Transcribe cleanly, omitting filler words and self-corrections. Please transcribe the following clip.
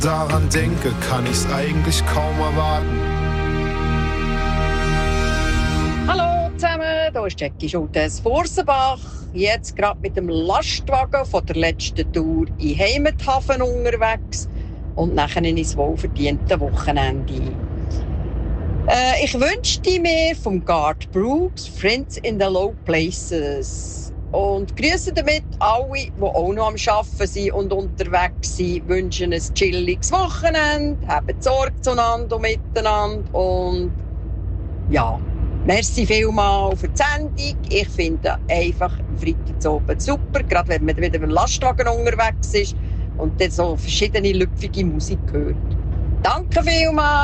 Daran denke, kann ich's eigentlich kaum erwarten. Hallo zusammen, hier ist Jackie Schultes Fursenbach. Jetzt gerade mit dem Lastwagen von der letzten Tour in Heimathafen unterwegs und nachher ins wohlverdiente Wochenende. Ich wünschte mir vom Garth Brooks Friends in the Low Places und grüße damit alle, die auch noch am Arbeiten sind und unterwegs sind, wünschen ein chilliges Wochenende, haben Sorge zueinander und miteinander und ja, merci vielmals für die Sendung. Ich finde einfach Freitagabend super, gerade wenn man wieder mit dem Lastwagen unterwegs ist und dann so verschiedene lüpfige Musik hört. Danke vielmals!